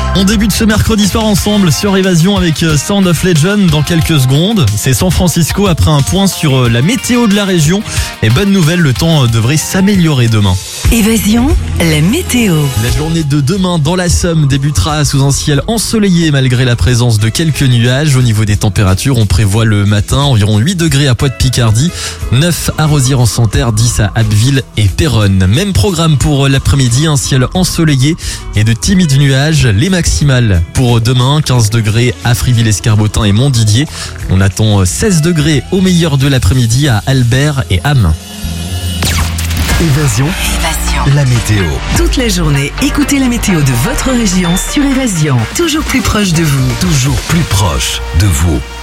On débute ce mercredi soir ensemble sur Évasion avec Sound of Legend dans quelques secondes. C'est San Francisco après un point sur la météo de la région. Et bonne nouvelle, le temps devrait s'améliorer demain. Évasion, la météo. La journée de demain dans la Somme débutera sous un ciel ensoleillé malgré la présence de quelques nuages. Au niveau des températures, on prévoit le matin environ 8 degrés à Poix-de-Picardie, 9 à Rosières-en-Santerre, 10 à Abbeville et Péronne. Même programme pour l'après-midi, un ciel ensoleillé et de timides nuages. Les maximales pour demain, 15 degrés à Friville-Escarbotin et Montdidier. On attend 16 degrés au meilleur de l'après-midi à Albert et Ham. Évasion, la météo. Toute la journée, écoutez la météo de votre région sur Évasion. Toujours plus proche de vous. Toujours plus proche de vous.